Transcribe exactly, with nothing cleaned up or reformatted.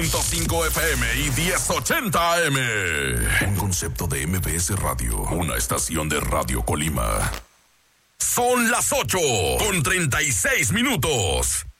ciento cinco F M y diez ochenta A M. Un concepto de M B S Radio, una estación de Radio Colima. Son las ocho con treinta y seis minutos.